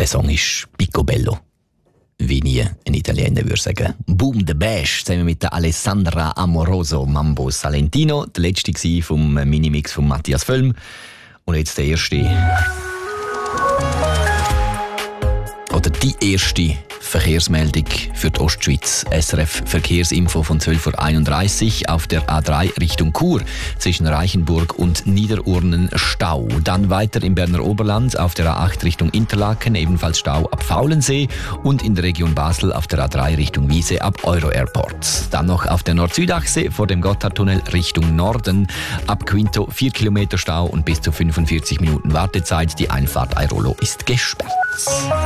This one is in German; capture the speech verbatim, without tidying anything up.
Song ist Picobello. Wie nie ein Italiener würde sagen. Boom the Bash, zusammen mit der Alessandra Amoroso Mambo Salentino. Der letzte war vom Minimix von Matthias Völm. Und jetzt der erste. Oder die erste Verkehrsmeldung für die Ostschweiz. S R F Verkehrsinfo von zwölf Uhr einunddreißig auf der A drei Richtung Chur zwischen Reichenburg und Niederurnen Stau. Dann weiter im Berner Oberland auf der A acht Richtung Interlaken ebenfalls Stau ab Faulensee und in der Region Basel auf der A drei Richtung Wiese ab Euro Airport. Dann noch auf der Nord-Süd-Achse vor dem Gotthardtunnel Richtung Norden ab Quinto vier Kilometer Stau und bis zu fünfundvierzig Minuten Wartezeit. Die Einfahrt Airolo ist gesperrt.